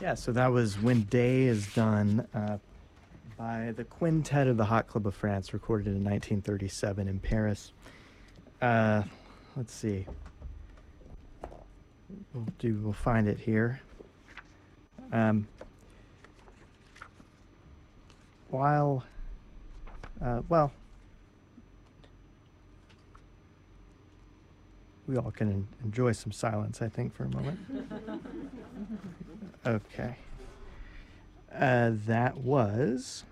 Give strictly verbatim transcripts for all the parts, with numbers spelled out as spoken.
Yeah, so that was When Day Is Done uh, by the Quintet of the Hot Club of France, recorded in nineteen thirty-seven in Paris. Uh, let's see. We'll do. We'll find it here. Um, while, uh, well, we all can en- enjoy some silence, I think, for a moment. Okay. Uh, that was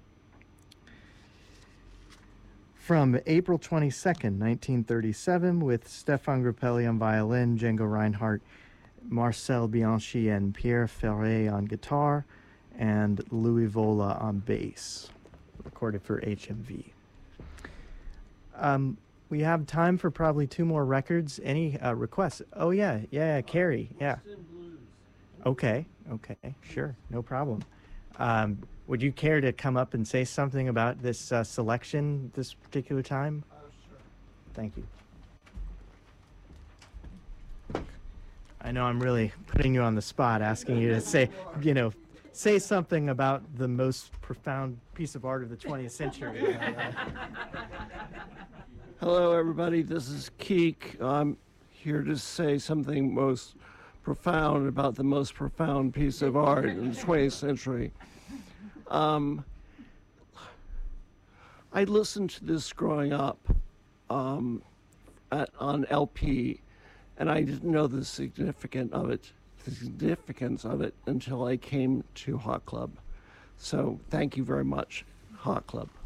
from April twenty-second, nineteen thirty-seven, with Stéphane Grappelli on violin, Django Reinhardt, Marcel Bianchi, and Pierre Ferré on guitar, and Louis Vola on bass, recorded for H M V. Um, we have time for probably two more records. Any uh, requests? Oh, yeah, yeah, yeah, Carrie, yeah. Okay, okay, sure, no problem. Um, would you care to come up and say something about this uh, selection this particular time? Oh, sure. Thank you. I know I'm really putting you on the spot, asking you to say, you know, say something about the most profound piece of art of the twentieth century. Hello, everybody. This is Keek. I'm here to say something most profound about the most profound piece of art in the twentieth century. Um, I listened to this growing up um, at, on L P, and I didn't know the significance of it, the significance of it until I came to Hot Club. So thank you very much, Hot Club.